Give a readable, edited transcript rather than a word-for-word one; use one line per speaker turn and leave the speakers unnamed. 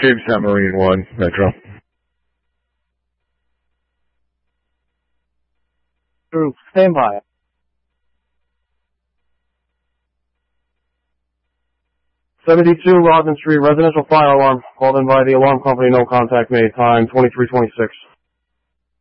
Jamestown Marine 1, Metro.
True. Stand by. '72 Rodman Street, residential fire alarm. Called in by the alarm company, no contact made. Time 23:26.